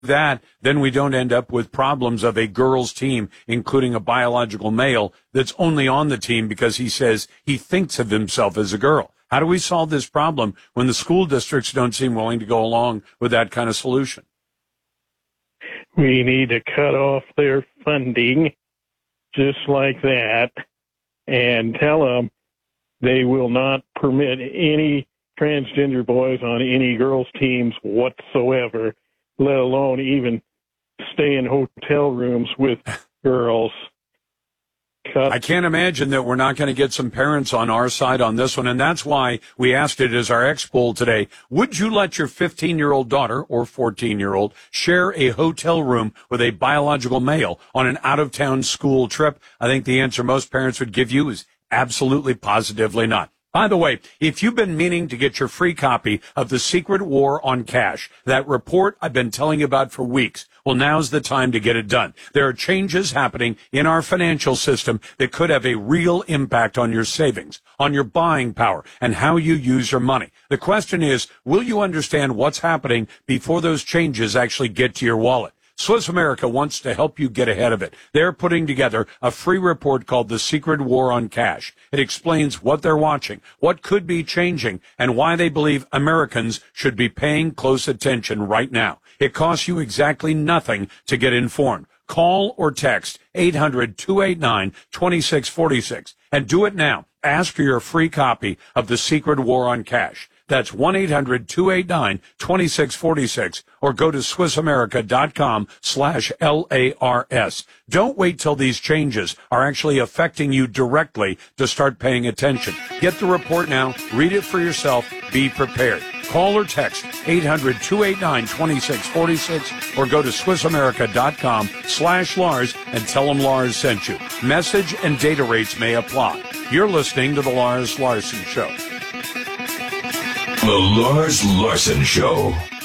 that, then we don't end up with problems of a girls' team, including a biological male that's only on the team because he says he thinks of himself as a girl. How do we solve this problem when the school districts don't seem willing to go along with that kind of solution? We need to cut off their funding just like that and tell them they will not permit any transgender boys on any girls' teams whatsoever, let alone even stay in hotel rooms with girls. I can't imagine that we're not going to get some parents on our side on this one, and that's why we asked it as our X poll today. Would you let your 15-year-old daughter or 14-year-old share a hotel room with a biological male on an out-of-town school trip? I think the answer most parents would give you is absolutely, positively not. By the way, if you've been meaning to get your free copy of The Secret War on Cash, that report I've been telling you about for weeks, well, now's the time to get it done. There are changes happening in our financial system that could have a real impact on your savings, on your buying power, and how you use your money. The question is, will you understand what's happening before those changes actually get to your wallet? Swiss America wants to help you get ahead of it. They're putting together a free report called The Secret War on Cash. It explains what they're watching, what could be changing, and why they believe Americans should be paying close attention right now. It costs you exactly nothing to get informed. Call or text 800-289-2646 and do it now. Ask for your free copy of The Secret War on Cash. That's 1-800-289-2646 or go to SwissAmerica.com/LARS. Don't wait till these changes are actually affecting you directly to start paying attention. Get the report now. Read it for yourself. Be prepared. Call or text 800-289-2646 or go to SwissAmerica.com/Lars and tell them Lars sent you. Message and data rates may apply. You're listening to The Lars Larson Show. The Lars Larson Show.